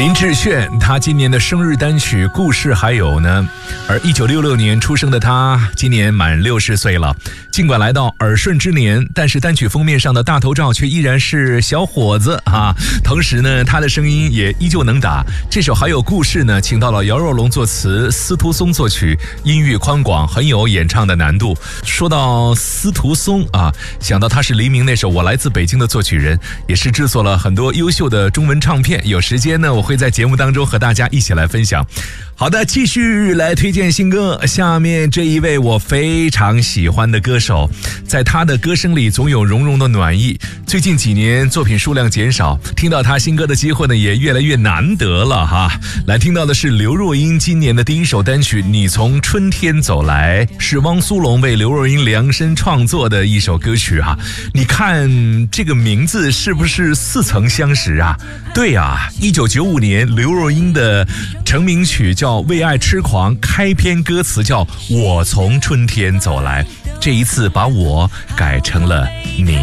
林志炫，他今年的生日单曲《故事还有呢》，而1966年出生的他，今年满60岁了。尽管来到耳顺之年，但是单曲封面上的大头照却依然是小伙子啊。同时呢，他的声音也依旧能打。这首《还有故事》呢，请到了姚若龙作词，司徒松作曲，音域宽广，很有演唱的难度。说到司徒松啊，想到他是黎明那首《我来自北京》的作曲人，也是制作了很多优秀的中文唱片。有时间呢，我会在节目当中和大家一起来分享。好的，继续来推荐新歌。下面这一位我非常喜欢的歌手，在他的歌声里总有融融的暖意。最近几年作品数量减少，听到他新歌的机会呢也越来越难得了哈。来听到的是刘若英今年的第一首单曲《你从春天走来》，是汪苏泷为刘若英量身创作的一首歌曲哈。你看这个名字是不是似曾相识啊？对啊，1995年刘若英的成名曲叫《为爱痴狂》，开篇歌词叫我从春天走来，这一次把我改成了你。